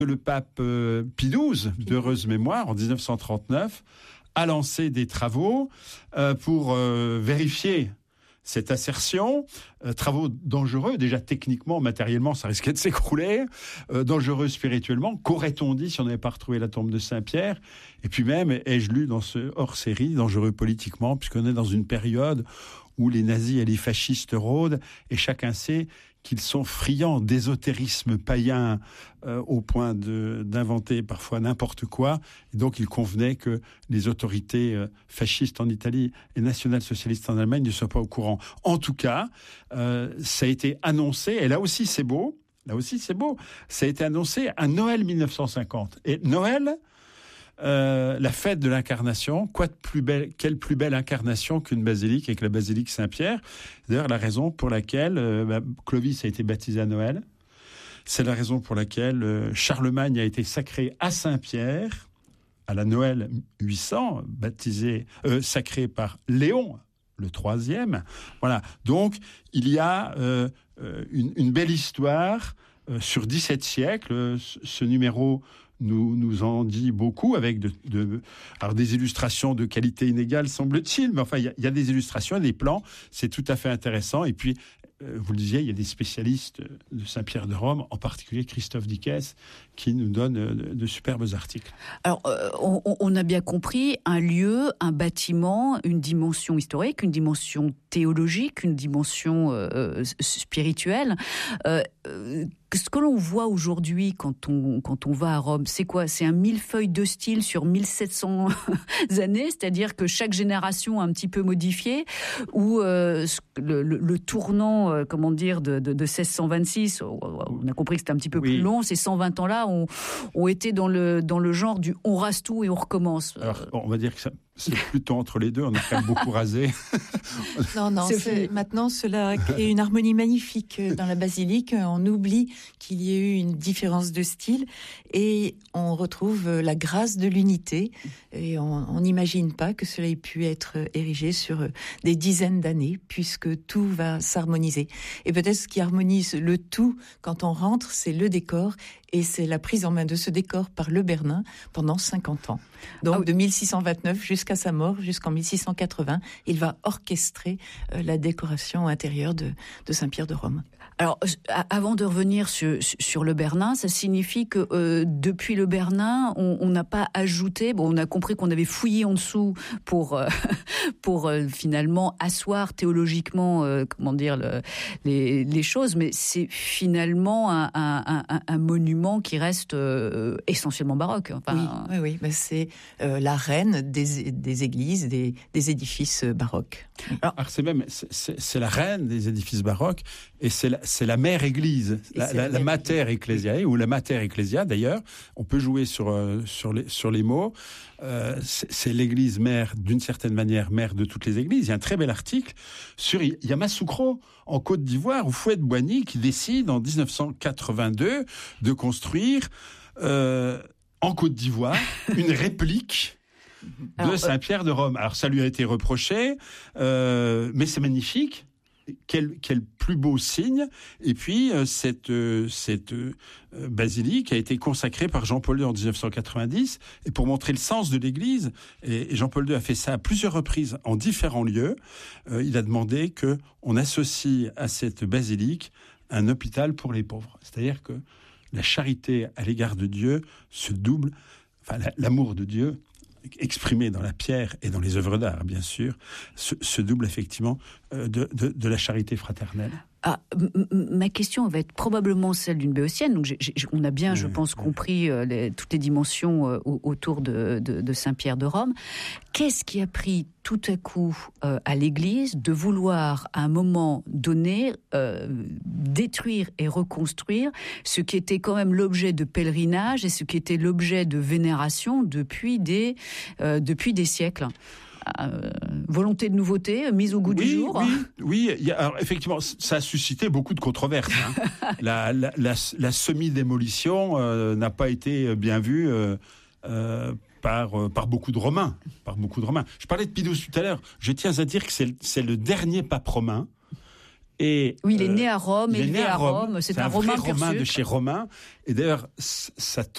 Le pape Pie XII, d'heureuse mémoire, en 1939, a lancé des travaux pour vérifier cette assertion, travaux dangereux, déjà techniquement, matériellement, ça risquait de s'écrouler, dangereux spirituellement, qu'aurait-on dit si on n'avait pas retrouvé la tombe de Saint-Pierre? Et puis même, ai-je lu dans ce hors-série, dangereux politiquement, puisqu'on est dans une période où les nazis et les fascistes rôdent, et chacun sait qu'ils sont friands d'ésotérisme païen au point d'inventer parfois n'importe quoi. Et donc, il convenait que les autorités fascistes en Italie et national-socialistes en Allemagne ne soient pas au courant. En tout cas, ça a été annoncé, et là aussi c'est beau, ça a été annoncé à Noël 1950. Et Noël, la fête de l'incarnation, quelle plus belle incarnation qu'une basilique avec la basilique Saint-Pierre. D'ailleurs, la raison pour laquelle Clovis a été baptisé à Noël, c'est la raison pour laquelle Charlemagne a été sacré à Saint-Pierre, à la Noël 800, sacré par Léon, le troisième. Voilà. Donc, il y a une belle histoire sur 17 siècles. Ce numéro nous en dit beaucoup, avec alors des illustrations de qualité inégale, semble-t-il, mais enfin, il y a des illustrations, des plans, c'est tout à fait intéressant. Et puis, vous le disiez, il y a des spécialistes de Saint-Pierre de Rome, en particulier Christophe Dickès, qui nous donne de superbes articles. Alors, on a bien compris, un lieu, un bâtiment, une dimension historique, une dimension théologique, une dimension spirituelle. Ce que l'on voit aujourd'hui quand on va à Rome, c'est quoi? C'est un millefeuille de style sur 1700 années, c'est-à-dire que chaque génération a un petit peu modifié, ou le tournant, de 1626, on a compris que c'était un petit peu plus long, ces 120 ans-là ont été dans le genre du on rase tout et on recommence. Alors, on va dire que c'est plutôt entre les deux, on a quand même beaucoup rasé. Non, maintenant cela crée une harmonie magnifique dans la basilique. On oublie qu'il y ait eu une différence de style et on retrouve la grâce de l'unité. Et on n'imagine pas que cela ait pu être érigé sur des dizaines d'années, puisque tout va s'harmoniser. Et peut-être ce qui harmonise le tout quand on rentre, c'est le décor, et c'est la prise en main de ce décor par Le Bernin pendant 50 ans. Donc de 1629 jusqu'à sa mort, jusqu'en 1680, il va orchestrer la décoration intérieure de Saint-Pierre de Rome. Alors, avant de revenir sur Le Bernin, ça signifie que depuis Le Bernin, on n'a pas ajouté. Bon, on a compris qu'on avait fouillé en dessous pour finalement asseoir théologiquement, les choses, mais c'est finalement un monument qui reste essentiellement baroque. Enfin, oui. Mais c'est la reine des églises, des édifices baroques. Alors c'est la reine des édifices baroques, et c'est la mère église, la mater ecclesiae, ou la mater ecclesia d'ailleurs. On peut jouer sur les mots. C'est l'église mère, d'une certaine manière, mère de toutes les églises. Il y a un très bel article sur Yamoussoukro, en Côte d'Ivoire, où Fouette-Boigny, qui décide en 1982 de construire en Côte d'Ivoire une réplique de Saint-Pierre de Rome. Alors ça lui a été reproché, mais c'est magnifique. Quel plus beau signe. Et puis cette basilique a été consacrée par Jean-Paul II en 1990, et pour montrer le sens de l'Église, et Jean-Paul II a fait ça à plusieurs reprises en différents lieux, il a demandé qu'on associe à cette basilique un hôpital pour les pauvres. C'est-à-dire que la charité à l'égard de Dieu se double, l'amour de Dieu exprimé dans la pierre et dans les œuvres d'art, bien sûr, se double effectivement de la charité fraternelle. Ma question va être probablement celle d'une béotienne. Donc on a bien, je pense, compris toutes les dimensions autour de Saint-Pierre de Rome. Qu'est-ce qui a pris tout à coup à l'Église de vouloir, à un moment donné, détruire et reconstruire ce qui était quand même l'objet de pèlerinage et ce qui était l'objet de vénération depuis des siècles? Volonté de nouveauté, mise au goût du jour. Oui. Alors effectivement, ça a suscité beaucoup de controverses. La semi-démolition n'a pas été bien vue par beaucoup de Romains. Je parlais de Pie XII tout à l'heure. Je tiens à dire que c'est le dernier pape romain. Et, oui, il est né à Rome, élevé à Rome. C'est un Romain vrai Romain de chez Romain. Et d'ailleurs, sa